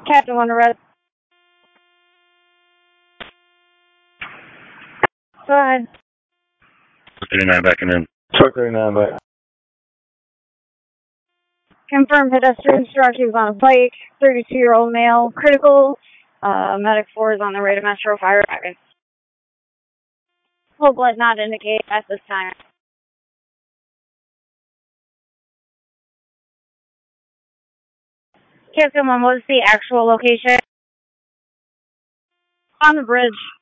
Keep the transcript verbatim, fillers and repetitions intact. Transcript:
Captain one arrest. Go ahead. thirty-nine backing in. Truck thirty-nine back. Confirmed pedestrian struck. He was on a bike. thirty-two-year-old male. Critical. Uh, medic four is on the way to Metro Fire Wagon. Full blood not indicated at this time. Captain one, what is the actual location? On the bridge.